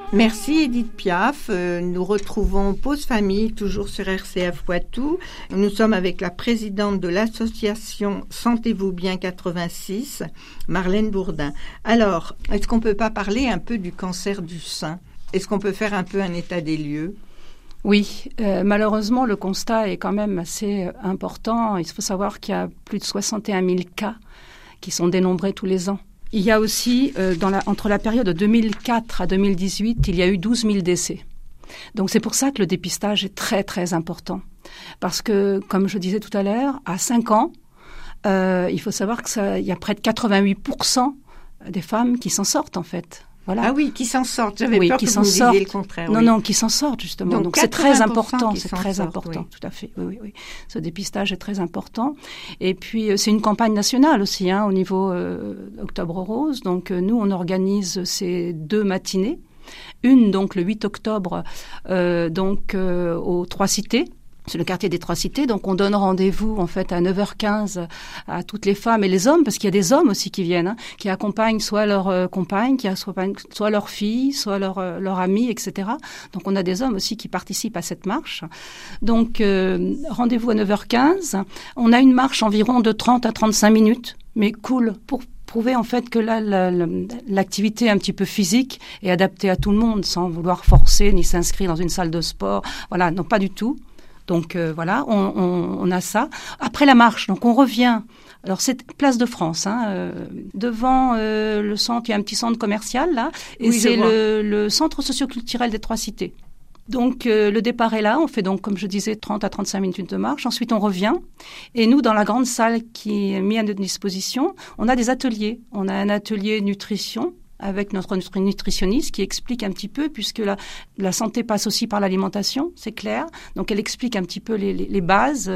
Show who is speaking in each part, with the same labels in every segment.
Speaker 1: Merci Edith Piaf. Nous retrouvons Pause Famille, toujours sur RCF Poitou. Nous sommes avec la présidente de l'association Sentez-vous bien 86, Marlène Bourdin. Alors, est-ce qu'on peut pas parler un peu du cancer du sein ? Est-ce qu'on peut faire un peu un état des lieux ?
Speaker 2: Oui, malheureusement, le constat est quand même assez important. Il faut savoir qu'il y a plus de 61 000 cas qui sont dénombrés tous les ans. Il y a aussi, entre la période de 2004 à 2018, il y a eu 12 000 décès. Donc c'est pour ça que le dépistage est très très important. Parce que, comme je disais tout à l'heure, à 5 ans, il faut savoir qu'il y a près de 88% des femmes qui s'en sortent en fait. Voilà.
Speaker 1: Ah oui, qui s'en sortent. J'avais peur que vous me disiez le contraire.
Speaker 2: Non, non, qui s'en sortent justement. Donc c'est très important, c'est très important, tout à fait. Oui. Ce dépistage est très important. Et puis c'est une campagne nationale aussi, au niveau Octobre Rose. Donc nous, on organise ces 2 matinées. Une donc le 8 octobre, aux 3 cités. C'est le quartier des 3 cités, donc on donne rendez-vous en fait à 9h15 à toutes les femmes et les hommes, parce qu'il y a des hommes aussi qui viennent, qui accompagnent soit leur compagne, soit leur fille, soit leur amie, etc. Donc on a des hommes aussi qui participent à cette marche. Donc rendez-vous à 9h15. On a une marche environ de 30 à 35 minutes, mais cool, pour prouver en fait que là, l'activité un petit peu physique est adaptée à tout le monde, sans vouloir forcer ni s'inscrire dans une salle de sport. Voilà, non, pas du tout. Donc voilà, on a ça. Après la marche, donc on revient. Alors c'est Place de France, devant le centre, il y a un petit centre commercial là, et oui, c'est le centre socioculturel des 3 cités. Donc le départ est là, on fait donc comme je disais 30 à 35 minutes de marche. Ensuite on revient et nous dans la grande salle qui est mise à notre disposition, on a des ateliers. On a un atelier nutrition avec notre nutritionniste qui explique un petit peu, puisque la santé passe aussi par l'alimentation, c'est clair. Donc elle explique un petit peu les bases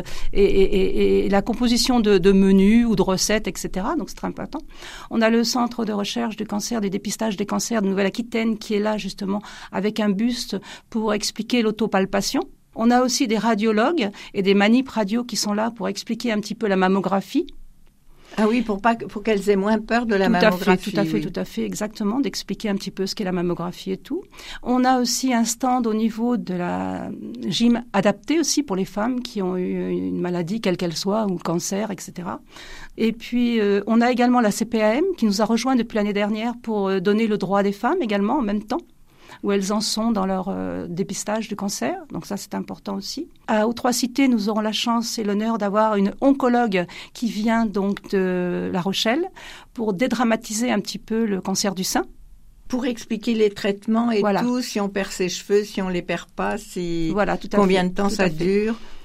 Speaker 2: et la composition de menus ou de recettes, etc. Donc c'est très important. On a le centre de recherche du cancer, du dépistage des cancers de Nouvelle-Aquitaine qui est là justement avec un buste pour expliquer l'autopalpation. On a aussi des radiologues et des manips radio qui sont là pour expliquer un petit peu la mammographie.
Speaker 1: Ah oui, pour qu'elles aient moins peur de la mammographie.
Speaker 2: Tout à fait, exactement, d'expliquer un petit peu ce qu'est la mammographie et tout. On a aussi un stand au niveau de la gym adaptée aussi pour les femmes qui ont eu une maladie, quelle qu'elle soit, ou le cancer, etc. Et puis, on a également la CPAM qui nous a rejoint depuis l'année dernière pour donner le droit des femmes également en même temps, où elles en sont dans leur dépistage du cancer. Donc ça, c'est important aussi. Aux 3 cités, nous aurons la chance et l'honneur d'avoir une oncologue qui vient donc de La Rochelle pour dédramatiser un petit peu le cancer du sein.
Speaker 1: Pour expliquer les traitements et tout, si on perd ses cheveux, si on les perd pas, combien de temps ça dure.